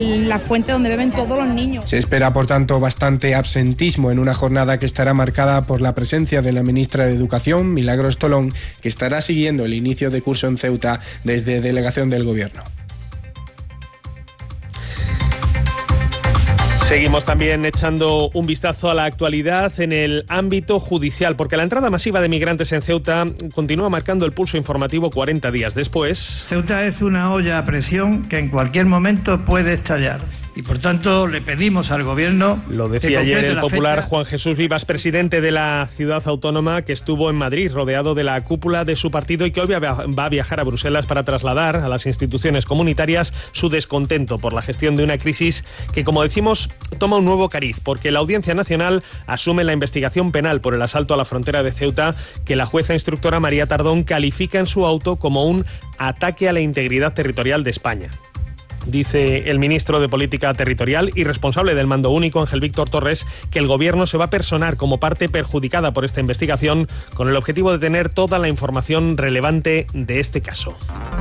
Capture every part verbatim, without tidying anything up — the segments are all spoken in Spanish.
La fuente donde beben todos los niños. Se espera, por tanto, bastante absentismo en una jornada que estará marcada por la presencia de la ministra de Educación, Milagros Tolón, que estará siguiendo el inicio de curso en Ceuta desde delegación del Gobierno. Seguimos también echando un vistazo a la actualidad en el ámbito judicial, porque la entrada masiva de migrantes en Ceuta continúa marcando el pulso informativo cuarenta días después. Ceuta es una olla a presión que en cualquier momento puede estallar. Y por tanto le pedimos al Gobierno... Lo decía ayer el popular fecha. Juan Jesús Vivas, presidente de la ciudad autónoma, que estuvo en Madrid rodeado de la cúpula de su partido y que hoy va a viajar a Bruselas para trasladar a las instituciones comunitarias su descontento por la gestión de una crisis que, como decimos, toma un nuevo cariz, porque la Audiencia Nacional asume la investigación penal por el asalto a la frontera de Ceuta que la jueza instructora María Tardón califica en su auto como un ataque a la integridad territorial de España. Dice el ministro de Política Territorial y responsable del mando único, Ángel Víctor Torres, que el Gobierno se va a personar como parte perjudicada por esta investigación con el objetivo de tener toda la información relevante de este caso.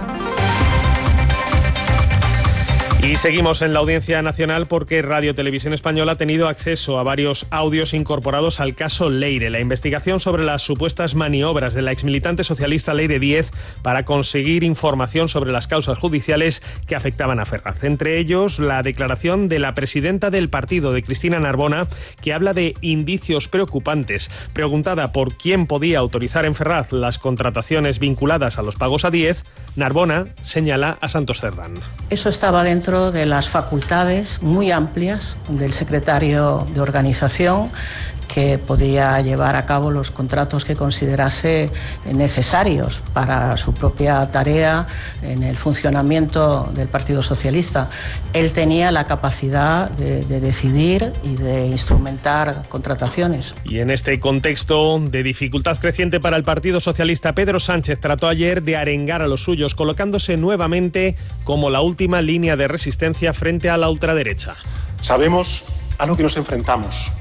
Y seguimos en la Audiencia Nacional porque Radio Televisión Española ha tenido acceso a varios audios incorporados al caso Leire, la investigación sobre las supuestas maniobras de la exmilitante socialista Leire Díez para conseguir información sobre las causas judiciales que afectaban a Ferraz. Entre ellos, la declaración de la presidenta del partido, de Cristina Narbona, que habla de indicios preocupantes. Preguntada por quién podía autorizar en Ferraz las contrataciones vinculadas a los pagos a Díez, Narbona señala a Santos Cerdán. Eso estaba dentro de las facultades muy amplias del secretario de organización, que podía llevar a cabo los contratos que considerase necesarios para su propia tarea en el funcionamiento del Partido Socialista. Él tenía la capacidad de, de decidir y de instrumentar contrataciones. Y en este contexto de dificultad creciente para el Partido Socialista, Pedro Sánchez trató ayer de arengar a los suyos, colocándose nuevamente como la última línea de resistencia frente a la ultraderecha. Sabemos a lo que nos enfrentamos.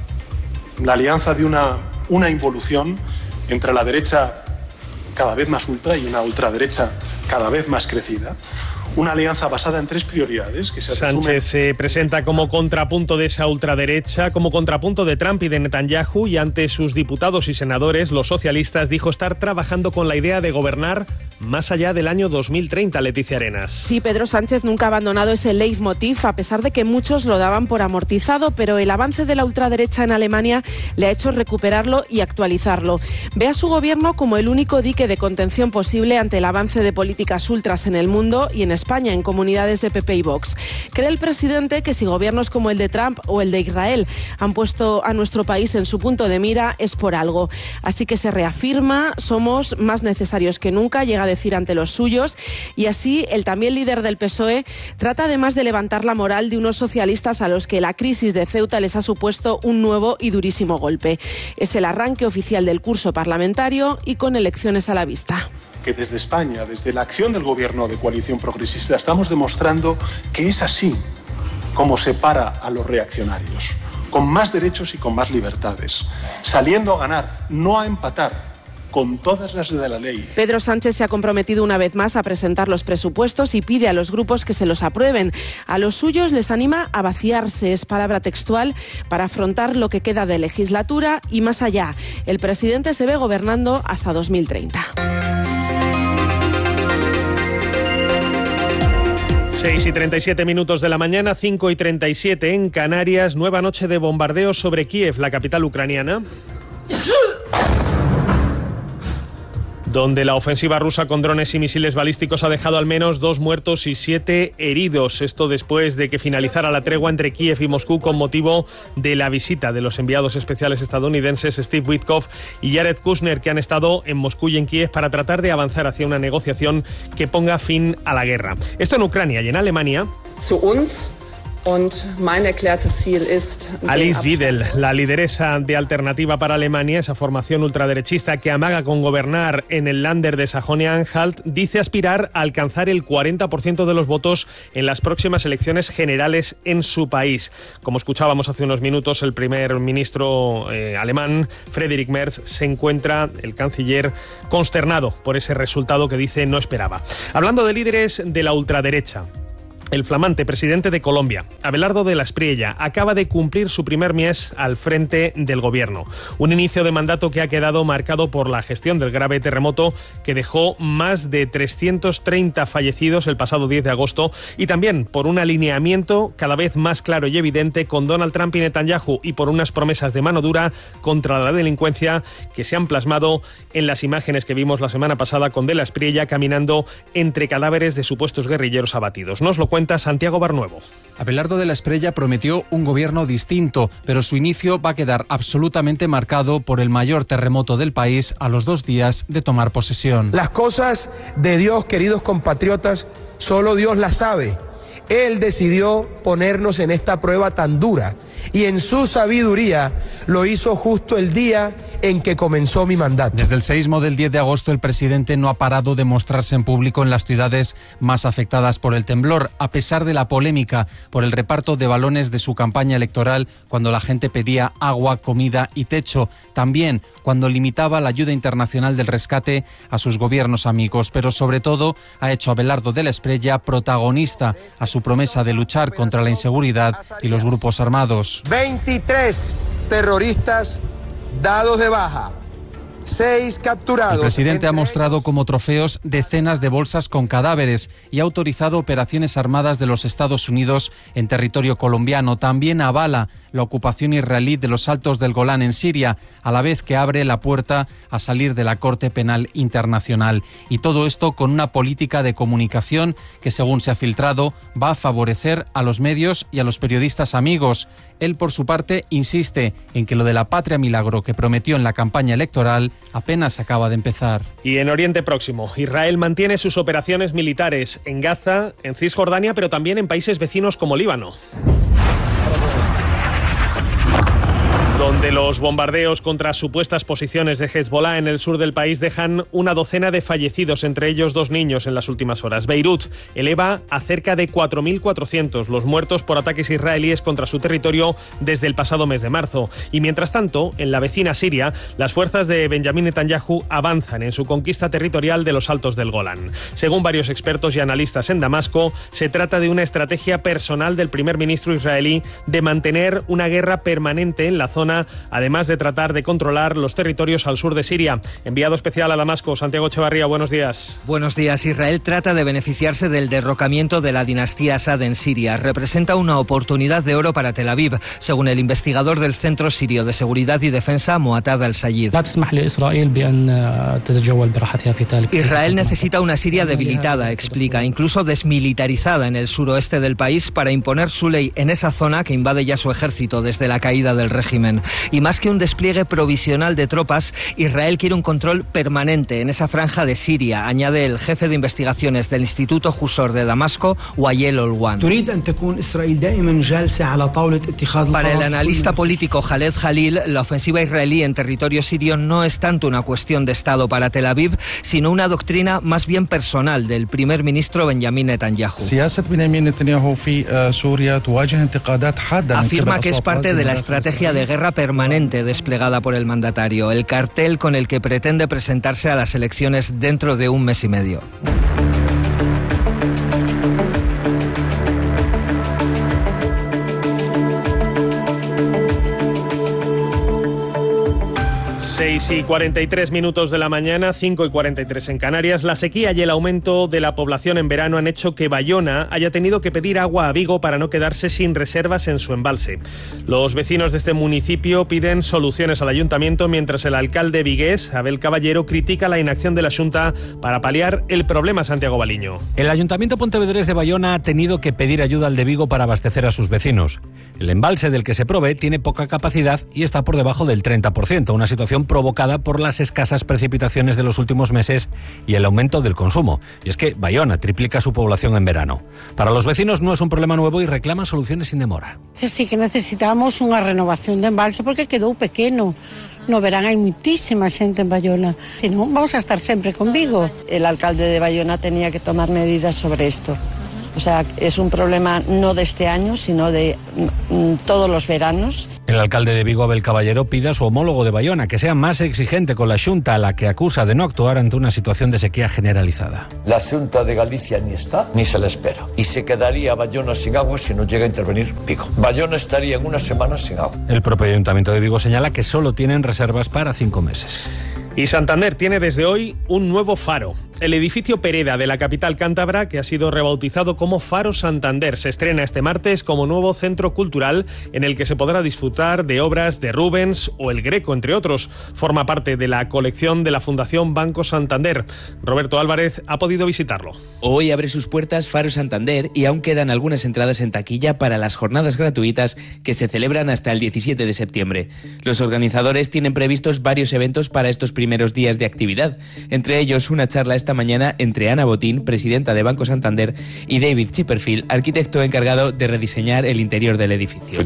La alianza de una, una involución entre la derecha cada vez más ultra y una ultraderecha cada vez más crecida. Una alianza basada en tres prioridades que se resumen... Sánchez se presenta como contrapunto de esa ultraderecha, como contrapunto de Trump y de Netanyahu, y ante sus diputados y senadores, los socialistas, dijo estar trabajando con la idea de gobernar más allá del año dos mil treinta, Leticia Arenas. Sí, Pedro Sánchez nunca ha abandonado ese leitmotiv, a pesar de que muchos lo daban por amortizado, pero el avance de la ultraderecha en Alemania le ha hecho recuperarlo y actualizarlo. Ve a su gobierno como el único dique de contención posible ante el avance de políticas ultras en el mundo y en España, en comunidades de P P y Vox. Cree el presidente que si gobiernos como el de Trump o el de Israel han puesto a nuestro país en su punto de mira, es por algo. Así que se reafirma, somos más necesarios que nunca, llega a decir ante los suyos, y así el también líder del P S O E trata además de levantar la moral de unos socialistas a los que la crisis de Ceuta les ha supuesto un nuevo y durísimo golpe. Es el arranque oficial del curso parlamentario y con elecciones a la vista. Que desde España, desde la acción del gobierno de coalición progresista, estamos demostrando que es así como se para a los reaccionarios, con más derechos y con más libertades, saliendo a ganar, no a empatar, con todas las de la ley. Pedro Sánchez se ha comprometido una vez más a presentar los presupuestos y pide a los grupos que se los aprueben. A los suyos les anima a vaciarse, es palabra textual, para afrontar lo que queda de legislatura y más allá. El presidente se ve gobernando hasta dos mil treinta. seis y treinta y siete minutos de la mañana, cinco y treinta y siete en Canarias. Nueva noche de bombardeos sobre Kiev, la capital ucraniana, donde la ofensiva rusa con drones y misiles balísticos ha dejado al menos dos muertos y siete heridos. Esto después de que finalizara la tregua entre Kiev y Moscú con motivo de la visita de los enviados especiales estadounidenses Steve Witkoff y Jared Kushner, que han estado en Moscú y en Kiev para tratar de avanzar hacia una negociación que ponga fin a la guerra. Esto en Ucrania, y en Alemania. Zu uns. Alice Wiesel, la lideresa de Alternativa para Alemania, esa formación ultraderechista que amaga con gobernar en el Länder de Sajonia-Anhalt, dice aspirar a alcanzar el cuarenta por ciento de los votos en las próximas elecciones generales en su país. Como escuchábamos hace unos minutos, el primer ministro eh, alemán, Friedrich Merz, se encuentra, el canciller, consternado por ese resultado que dice no esperaba. Hablando de líderes de la ultraderecha, El flamante presidente de Colombia, Abelardo de la Espriella, acaba de cumplir su primer mes al frente del gobierno. Un inicio de mandato que ha quedado marcado por la gestión del grave terremoto que dejó más de trescientos treinta fallecidos el pasado diez de agosto y también por un alineamiento cada vez más claro y evidente con Donald Trump y Netanyahu y por unas promesas de mano dura contra la delincuencia que se han plasmado en las imágenes que vimos la semana pasada con de la Espriella caminando entre cadáveres de supuestos guerrilleros abatidos. Nos lo cuenta Santiago Barnuevo. Abelardo de la Espriella prometió un gobierno distinto, pero su inicio va a quedar absolutamente marcado por el mayor terremoto del país a los dos días de tomar posesión. Las cosas de Dios, queridos compatriotas, solo Dios las sabe. Él decidió ponernos en esta prueba tan dura y en su sabiduría lo hizo justo el día en que comenzó mi mandato. Desde el seísmo del diez de agosto, el presidente no ha parado de mostrarse en público en las ciudades más afectadas por el temblor, a pesar de la polémica por el reparto de balones de su campaña electoral cuando la gente pedía agua, comida y techo. También cuando limitaba la ayuda internacional del rescate a sus gobiernos amigos. Pero sobre todo ha hecho a Abelardo de la Espriella protagonista a su promesa de luchar contra la inseguridad y los grupos armados. veintitrés terroristas dados de baja, seis capturados. El presidente ha mostrado como trofeos decenas de bolsas con cadáveres y ha autorizado operaciones armadas de los Estados Unidos en territorio colombiano. También avala la ocupación israelí de los Altos del Golán en Siria, a la vez que abre la puerta a salir de la Corte Penal Internacional. Y todo esto con una política de comunicación que, según se ha filtrado, va a favorecer a los medios y a los periodistas amigos. Él, por su parte, insiste en que lo de la patria milagro que prometió en la campaña electoral apenas acaba de empezar. Y en Oriente Próximo, Israel mantiene sus operaciones militares en Gaza, en Cisjordania, pero también en países vecinos como Líbano, donde los bombardeos contra supuestas posiciones de Hezbollah en el sur del país dejan una docena de fallecidos, entre ellos dos niños en las últimas horas. Beirut eleva a cerca de cuatro mil cuatrocientos los muertos por ataques israelíes contra su territorio desde el pasado mes de marzo. Y mientras tanto, en la vecina Siria, las fuerzas de Benjamín Netanyahu avanzan en su conquista territorial de los Altos del Golán. Según varios expertos y analistas en Damasco, se trata de una estrategia personal del primer ministro israelí de mantener una guerra permanente en la zona, además de tratar de controlar los territorios al sur de Siria. Enviado especial a Damasco, Santiago Echevarría, buenos días. Buenos días. Israel trata de beneficiarse del derrocamiento de la dinastía Assad en Siria. Representa una oportunidad de oro para Tel Aviv, según el investigador del Centro Sirio de Seguridad y Defensa, Muatad al-Sayid. Israel necesita una Siria debilitada, explica, incluso desmilitarizada en el suroeste del país, para imponer su ley en esa zona que invade ya su ejército desde la caída del régimen. Y más que un despliegue provisional de tropas, Israel quiere un control permanente en esa franja de Siria, añade el jefe de investigaciones del Instituto Jusor de Damasco, Wael Olwan. Para el analista político Khaled Jalil, la ofensiva israelí en territorio sirio no es tanto una cuestión de Estado para Tel Aviv, sino una doctrina más bien personal del primer ministro Benjamín Netanyahu. Afirma que es parte de la estrategia de guerra permanente desplegada por el mandatario, el cartel con el que pretende presentarse a las elecciones dentro de un mes y medio. seis y cuarenta y tres minutos de la mañana, cinco y cuarenta y tres en Canarias. La sequía y el aumento de la población en verano han hecho que Bayona haya tenido que pedir agua a Vigo para no quedarse sin reservas en su embalse. Los vecinos de este municipio piden soluciones al ayuntamiento, mientras el alcalde vigués, Abel Caballero, critica la inacción de la Xunta para paliar el problema. Santiago Baliño. El ayuntamiento pontevedrés de Bayona ha tenido que pedir ayuda al de Vigo para abastecer a sus vecinos. El embalse del que se provee tiene poca capacidad y está por debajo del treinta por ciento, una situación provocada por las escasas precipitaciones de los últimos meses y el aumento del consumo. Y es que Bayona triplica su población en verano. Para los vecinos no es un problema nuevo y reclaman soluciones sin demora. Sí, sí que necesitamos unha renovación de embalse porque quedou pequeno. No verán, hai muitísima xente en Bayona. Si non, vamos a estar sempre con Vigo. El alcalde de Bayona tenía que tomar medidas sobre esto. O sea, es un problema no de este año, sino de mm, todos los veranos. El alcalde de Vigo, Abel Caballero, pide a su homólogo de Bayona que sea más exigente con la Xunta, a la que acusa de no actuar ante una situación de sequía generalizada. La Xunta de Galicia ni está ni se le espera. Y se quedaría Bayona sin agua si no llega a intervenir Vigo. Bayona estaría en una semana sin agua. El propio Ayuntamiento de Vigo señala que solo tienen reservas para cinco meses. Y Santander tiene desde hoy un nuevo faro. El edificio Pereda de la capital cántabra, que ha sido rebautizado como Faro Santander, se estrena este martes como nuevo centro cultural en el que se podrá disfrutar de obras de Rubens o El Greco, entre otros. Forma parte de la colección de la Fundación Banco Santander. Roberto Álvarez ha podido visitarlo. Hoy abre sus puertas Faro Santander y aún quedan algunas entradas en taquilla para las jornadas gratuitas que se celebran hasta el diecisiete de septiembre. Los organizadores tienen previstos varios eventos para estos primeros días de actividad, entre ellos una charla esta mañana entre Ana Botín, presidenta de Banco Santander, y David Chipperfield, arquitecto encargado de rediseñar el interior del edificio.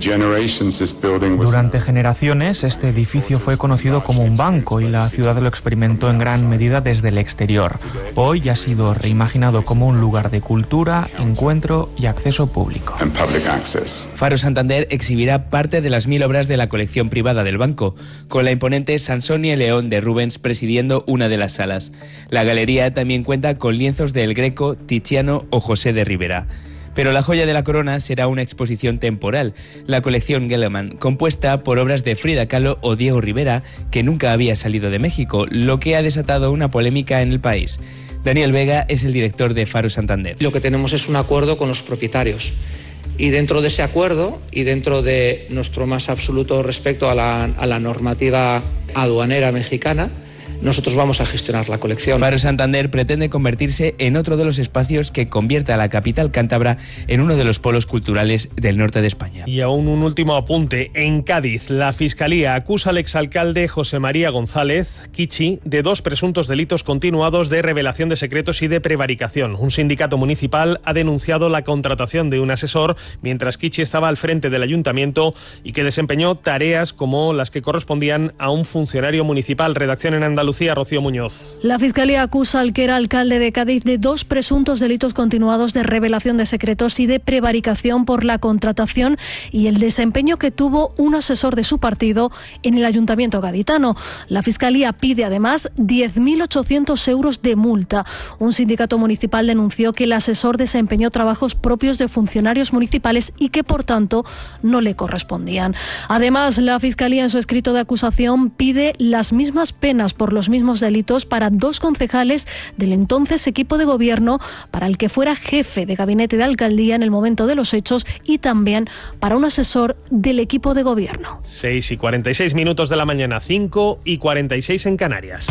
Durante generaciones, este edificio fue conocido como un banco y la ciudad lo experimentó en gran medida desde el exterior. Hoy ha sido reimaginado como un lugar de cultura, encuentro y acceso público. Faro Santander exhibirá parte de las mil obras de la colección privada del banco, con la imponente Sansón y el León de Rubens presidiendo una de las salas. La galería también cuenta con lienzos de El Greco, Tiziano o José de Rivera. Pero la joya de la corona será una exposición temporal, la colección Gellerman, compuesta por obras de Frida Kahlo o Diego Rivera, que nunca había salido de México, lo que ha desatado una polémica en el país. Daniel Vega es el director de Faro Santander. Lo que tenemos es un acuerdo con los propietarios. Y dentro de ese acuerdo y dentro de nuestro más absoluto respeto a la, a la normativa aduanera mexicana, nosotros vamos a gestionar la colección. Faro Santander pretende convertirse en otro de los espacios que convierta a la capital cántabra en uno de los polos culturales del norte de España. Y aún un último apunte. En Cádiz, la Fiscalía acusa al exalcalde José María González, Kichi, de dos presuntos delitos continuados de revelación de secretos y de prevaricación. Un sindicato municipal ha denunciado la contratación de un asesor mientras Kichi estaba al frente del ayuntamiento y que desempeñó tareas como las que correspondían a un funcionario municipal. Redacción en Andalucía. Rocío Muñoz. La Fiscalía acusa al que era alcalde de Cádiz de dos presuntos delitos continuados de revelación de secretos y de prevaricación por la contratación y el desempeño que tuvo un asesor de su partido en el ayuntamiento gaditano. La Fiscalía pide además diez mil ochocientos euros de multa. Un sindicato municipal denunció que el asesor desempeñó trabajos propios de funcionarios municipales y que por tanto no le correspondían. Además, la Fiscalía en su escrito de acusación pide las mismas penas por los mismos delitos para dos concejales del entonces equipo de gobierno, para el que fuera jefe de gabinete de alcaldía en el momento de los hechos y también para un asesor del equipo de gobierno. seis y cuarenta y seis minutos de la mañana, cinco y cuarenta y seis en Canarias.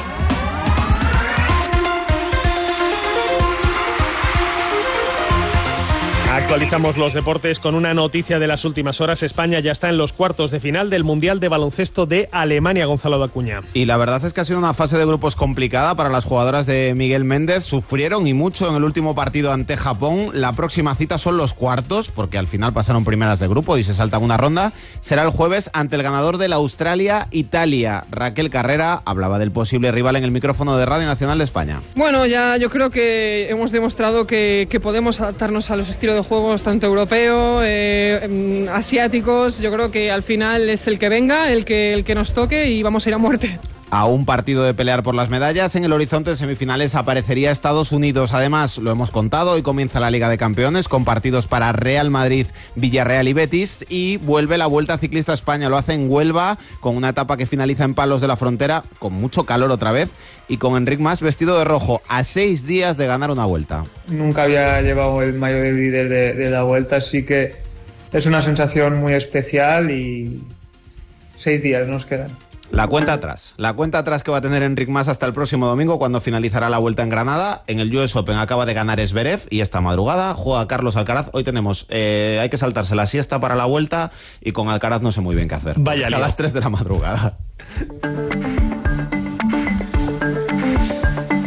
Actualizamos los deportes con una noticia de las últimas horas. España ya está en los cuartos de final del Mundial de Baloncesto de Alemania, Gonzalo de Acuña. Y la verdad es que ha sido una fase de grupos complicada para las jugadoras de Miguel Méndez. Sufrieron y mucho en el último partido ante Japón. La próxima cita son los cuartos, porque al final pasaron primeras de grupo y se saltan una ronda. Será el jueves ante el ganador de la Australia-Italia. Raquel Carrera hablaba del posible rival en el micrófono de Radio Nacional de España. Bueno, ya yo creo que hemos demostrado que, que podemos adaptarnos a los estilos de juegos tanto europeos, eh, asiáticos. Yo creo que al final es el que venga, el que, el que nos toque y vamos a ir a muerte. A un partido de pelear por las medallas, en el horizonte de semifinales aparecería Estados Unidos. Además, lo hemos contado, hoy comienza la Liga de Campeones con partidos para Real Madrid, Villarreal y Betis, y vuelve la Vuelta Ciclista a España. Lo hace en Huelva, con una etapa que finaliza en Palos de la Frontera, con mucho calor otra vez, y con Enric Mas vestido de rojo, a seis días de ganar una Vuelta. Nunca había llevado el maillot de líder de, de la Vuelta, así que es una sensación muy especial y seis días nos quedan. La cuenta atrás, la cuenta atrás que va a tener Enric Mas hasta el próximo domingo, cuando finalizará la Vuelta en Granada. En el U S Open acaba de ganar Zverev y esta madrugada juega Carlos Alcaraz. Hoy tenemos, eh, hay que saltarse la siesta para la Vuelta y con Alcaraz no sé muy bien qué hacer. Vaya es a las tres de la madrugada.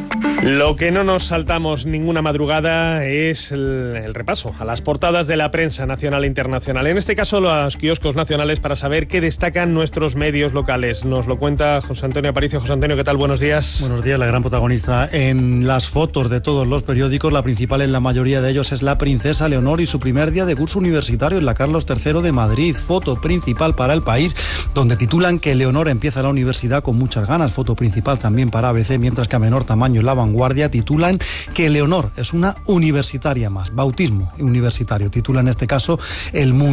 Lo que no nos saltamos ninguna madrugada es el, el repaso a las portadas de la prensa nacional e internacional. En este caso, los kioscos nacionales, para saber qué destacan nuestros medios locales. Nos lo cuenta José Antonio Aparicio. José Antonio, ¿qué tal? Buenos días. Buenos días. La gran protagonista en las fotos de todos los periódicos, la principal en la mayoría de ellos es la princesa Leonor y su primer día de curso universitario en la Carlos tercero de Madrid. Foto principal para El País, donde titulan que Leonor empieza la universidad con muchas ganas. Foto principal también para A B C, mientras que a menor tamaño en La Vanguardia titulan que Leonor es una universitaria más. Bautismo universitario, titula en este caso El Mundo.